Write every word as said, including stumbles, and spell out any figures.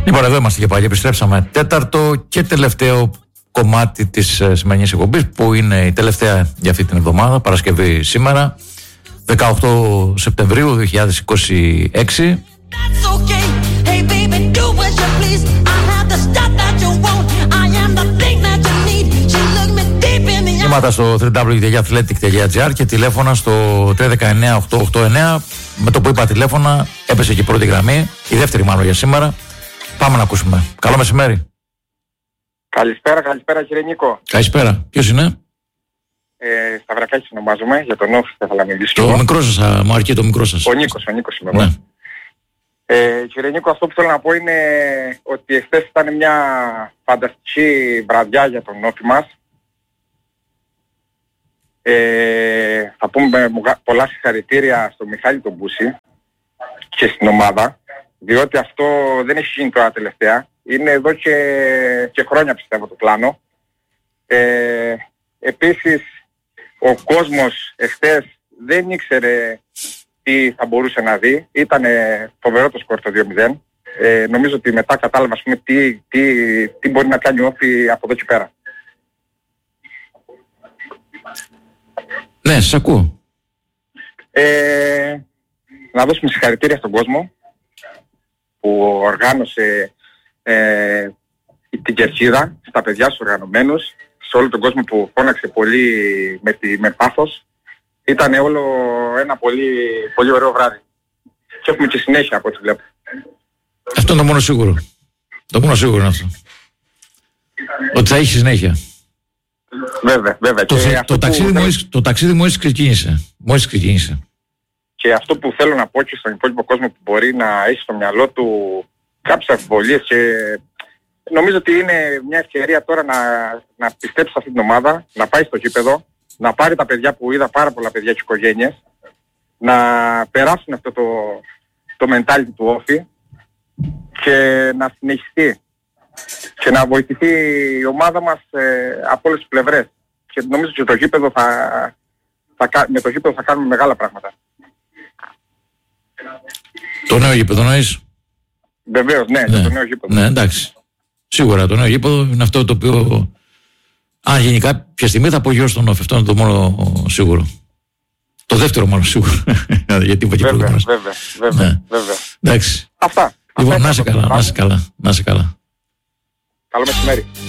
Λοιπόν, εδώ είμαστε και πάλι. Επιστρέψαμε. Τέταρτο και τελευταίο κομμάτι της ε, σημερινής εκπομπής, που είναι η τελευταία για αυτή την εβδομάδα, Παρασκευή σήμερα, δεκαοκτώ Σεπτεμβρίου δύο χιλιάδες είκοσι έξι. Νήματα στο double-u double-u double-u τελεία athletic τελεία gr και τηλέφωνα στο τρία ένα εννιά οκτώ οκτώ εννιά. Με το που είπα τηλέφωνα έπεσε και η πρώτη γραμμή, η δεύτερη μάλλον για σήμερα. Πάμε να ακούσουμε. Καλό μεσημέρι. Καλησπέρα, καλησπέρα κύριε Νίκο. Καλησπέρα. Ποιος είναι? Ε, Σταυρακάκης ονομάζομαι, για τον Όφη θα ήθελα να μιλήσω. Το μικρό σας, μου αρκεί το μικρό σας. Ο Νίκος, ο Νίκος είμαι εγώ. Ναι. Ε, κύριε Νίκο, αυτό που θέλω να πω είναι ότι εχθές ήταν μια φανταστική βραδιά για τον Όφη μας. Ε, θα πούμε πολλά συγχαρητήρια στον Μιχάλη τον Μπούση και στην ομάδα, διότι αυτό δεν έχει γίνει τώρα τελευταία. Είναι εδώ και, και χρόνια πιστεύω το πλάνο. Ε, επίσης ο κόσμος εχθές δεν ήξερε τι θα μπορούσε να δει. Ήταν φοβερό το σκορ το δύο μηδέν. Ε, νομίζω ότι μετά κατάλαβα ας πούμε, τι, τι, τι μπορεί να κάνει ο Όφη από εδώ και πέρα. Ναι, σας ακούω. Ε, να δώσουμε συγχαρητήρια στον κόσμο που οργάνωσε ε, την κερκίδα, στα παιδιά στους οργανωμένους, σε όλο τον κόσμο που φώναξε πολύ με, τη, με πάθος. Ήταν όλο ένα πολύ, πολύ ωραίο βράδυ. Και έχουμε και συνέχεια από ό,τι βλέπω. Αυτό είναι το μόνο σίγουρο. Το μόνο σίγουρο είναι αυτό. Ότι θα έχει συνέχεια. Βέβαια, βέβαια. Το, και το, αυτό ταξίδι, που... μου, το ταξίδι μου έτσι ξεκίνησε. Μόλις ξεκίνησε. Και αυτό που θέλω να πω και στον υπόλοιπο κόσμο που μπορεί να έχει στο μυαλό του κάποιες αμφιβολίες, και νομίζω ότι είναι μια ευκαιρία τώρα να, να πιστέψει σε αυτή την ομάδα, να πάει στο γήπεδο, να πάρει τα παιδιά που είδα, πάρα πολλά παιδιά και οικογένειες, να περάσουν αυτό το, το mentality του Όφη και να συνεχιστεί και να βοηθηθεί η ομάδα μας ε, από όλες τις πλευρές. Και νομίζω ότι το γήπεδο θα, θα, με το γήπεδο θα κάνουμε μεγάλα πράγματα. Το νέο γήπεδο εννοείς? Βεβαίως, ναι, ναι, το νέο γήπεδο. Ναι, εντάξει. Σίγουρα το νέο γήπεδο είναι αυτό το οποίο, αν γίνει κάποια στιγμή, θα απογειώσει τον Όφη. Αυτό είναι το μόνο σίγουρο. Το δεύτερο μόνο σίγουρο. Γιατί είπα και βέβαια, βέβαια, βέβαια, βέβαια, ναι. βέβαια. Εντάξει. Αυτά. Λοιπόν, Αυτά να είσαι καλά, να είσαι καλά, να είσαι καλά. Καλό μεσημέρι.